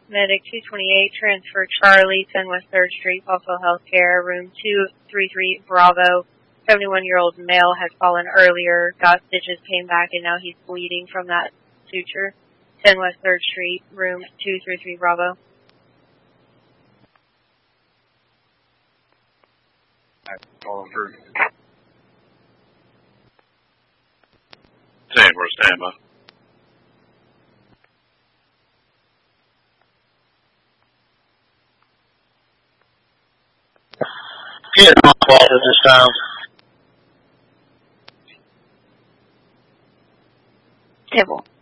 Medic 228, transfer Charlie, 10 West 3rd Street, Buffalo Healthcare, room 233 Bravo. 71-year-old male had fallen earlier, got stitches, came back, and now he's bleeding from that suture. 10 West 3rd Street, room 233 Bravo. Over. 10, we're standby. Get on call at this time. Table.